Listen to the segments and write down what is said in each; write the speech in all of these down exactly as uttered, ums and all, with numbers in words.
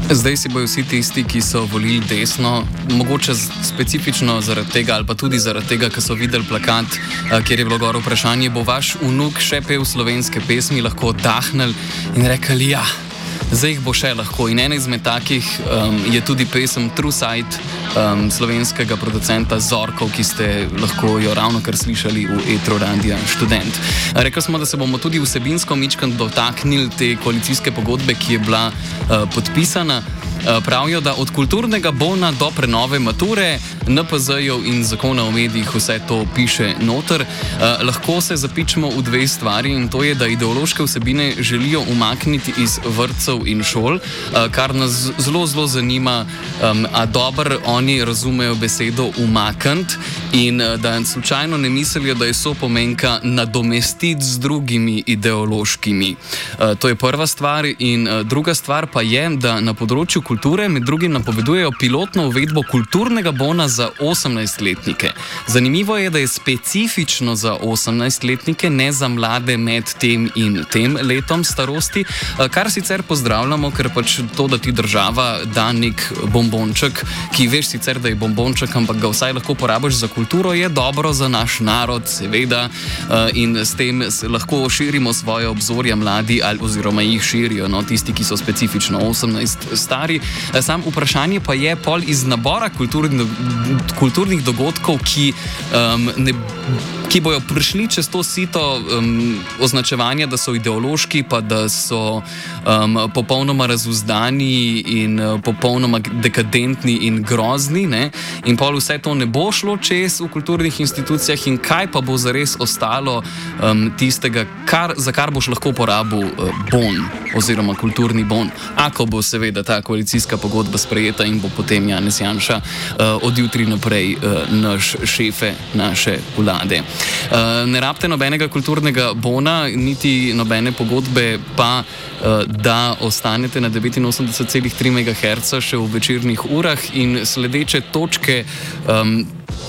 Zdaj si bojo vsi tisti, ki so volili desno, mogoče specifično zaradi tega ali pa tudi zaradi tega, ker so videli plakat, kjer je bilo gor vprašanje, bo vaš vnuk še pel slovenske pesmi, lahko oddahnili in rekli, ja, zdaj jih bo še lahko. In ena izmed takih um, je tudi pesem True Sight um, slovenskega producenta Zorkov, ki ste lahko jo ravno kar slišali v etru Radia Študent. Rekli smo, da se bomo tudi vsebinsko mičkant dotaknili te koalicijske pogodbe, ki je bila uh, podpisana. Pravijo, da od kulturnega bona do prenove mature, N P Z-jev in zakona o medijih vse to piše noter. Eh, lahko se zapičemo v dve stvari in to je, da ideološke vsebine želijo umakniti iz vrtcev in šol, eh, kar nas zelo, zelo zanima, um, a dobro oni razumejo besedo umakniti in da slučajno ne mislijo, da je sopomenka nadomestiti z drugimi ideološkimi. Eh, to je prva stvar in eh, druga stvar pa je, da na področju kulture med drugim napovedujejo pilotno uvedbo kulturnega bona za osemnajstletnike. Zanimivo je, da je specifično za osemnajstletnike, ne za mlade med tem in tem letom starosti, kar sicer pozdravljamo, ker pač to, da ti država da nek bombonček, ki veš sicer, da je bombonček, ampak ga vsaj lahko porabiš za kulturo, je dobro za naš narod, seveda, in s tem lahko širimo svoje obzorja mladi ali oziroma jih širijo, no, tisti, ki so specifično osemnajst stari. Sam vprašanje pa je pol iz nabora kulturnih, kulturnih dogodkov, ki, um, ne, ki bojo prišli čez to sito um, označevanja, da so ideološki, pa da so um, popolnoma razuzdani in uh, popolnoma dekadentni in grozni, ne? In pol vse to ne bo šlo čez v kulturnih institucijah in kaj pa bo zares ostalo um, tistega, kar, za kar boš lahko porabil uh, bon oziroma kulturni bon, ako bo seveda ta koalicijska pogodba sprejeta in bo potem Janez Janša uh, od jutri naprej uh, naš šefe naše vlade. Uh, ne rabite nobenega kulturnega bona, niti nobene pogodbe, pa uh, da ostanete na devetinosemdeset celih tri megaherca še v večernih urah in sledeče točke um,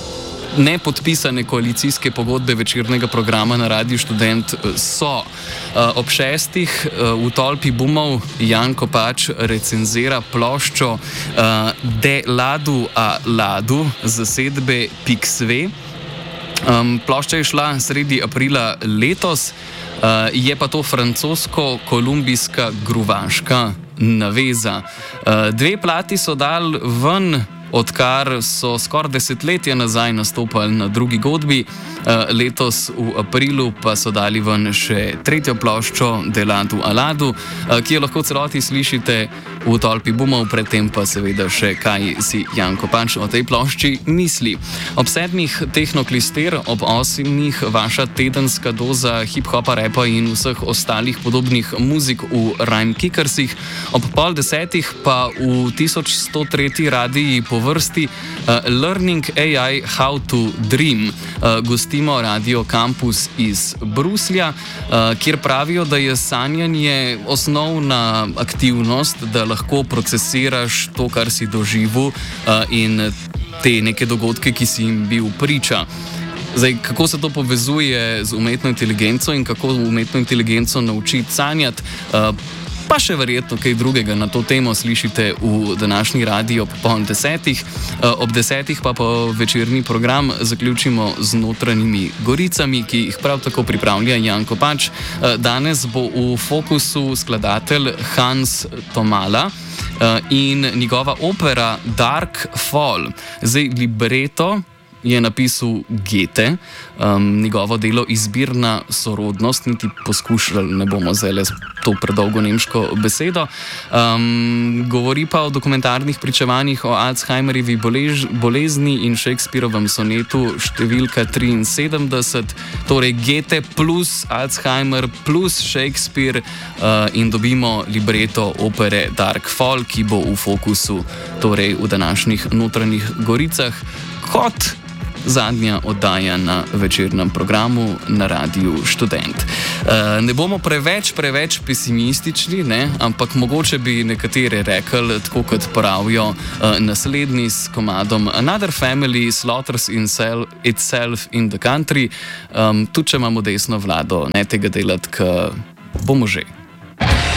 nepodpisane koalicijske pogodbe večernega programa na Radiu Študent so uh, ob šestih uh, v tolpi bumov Jan Kopač recenzira ploščo uh, De Ladu a Ladu zasedbe Piksve. Um, plošča je šla sredi aprila letos, uh, je pa to francosko-kolumbijska gruvaška naveza. Uh, dve plati so dal ven, odkar so skoraj desetletje nazaj nastopali na drugi godbi, letos v aprilu pa so dali ven še tretjo ploščo De Ladu a Ladu, ki jo lahko celoti slišite v tolpi bumov, predtem pa seveda še kaj si Jan Kopač o tej plošči misli. Ob sedmih Tehnoklister, ob osmih vaša tedenska doza hip-hopa, repa in vseh ostalih podobnih muzik v Rhyme Kickersih, ob pol desetih pa v tisoč sto tretji radiji po vrsti uh, Learning A I How to Dream. Uh, gostimo Radio Campus iz Bruslja, uh, kjer pravijo, da je sanjanje osnovna aktivnost, da lahko procesiraš to, kar si doživel uh, in te neke dogodke, ki si jim bil priča. Zdaj, kako se to povezuje z umetno inteligenco in kako umetno inteligenco naučiti sanjati, uh, pa še verjetno kaj drugega na to temo slišite v današnji radiji ob pol desetih. Ob desetih pa po večerni program zaključimo z Notranjimi goricami, ki jih prav tako pripravlja Jan Kopač. Danes bo v fokusu skladatelj Hans Tomala in njegova opera Dark Fall. Zdaj, libreto je napisal Goethe, um, njegovo delo Izbirna sorodnost, niti poskušali ne bomo zdaj to predolgo nemško besedo. Um, govori pa o dokumentarnih pričevanjih o Alzheimerjevi bolež, bolezni in Shakespearovem sonetu številka triinsedemdeset, torej Goethe plus Alzheimer plus Shakespeare uh, in dobimo libreto opere Dark Fall, ki bo v fokusu torej v današnjih Notranjih goricah kot zadnja oddaja na večernem programu na Radiu Študent. E, ne bomo preveč, preveč pesimistični, ne? Ampak mogoče bi nekateri rekli, tako kot pravijo, e, naslednji s komadom Another Family Slaughters Itself in the Country. E, tudi če imamo desno vlado, ne tega delati, ker bomo že.